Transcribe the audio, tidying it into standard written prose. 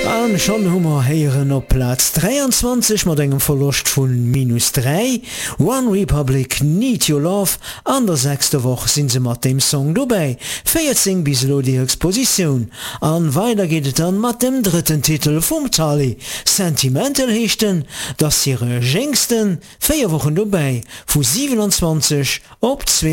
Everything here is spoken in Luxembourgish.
An schon Hummer heieren op Platz 23 mat engem Verlust vun -3. One Republic Need Your Love. An der 6. Woche sind se mat dem Song dobei. 14 bislo die Exposition. An weiter geht es dann mat dem dritten Titel vum Tali. Sentimental hechten, das ihre Jengsten. 4 Wochen dobei. Vu 27 op 2.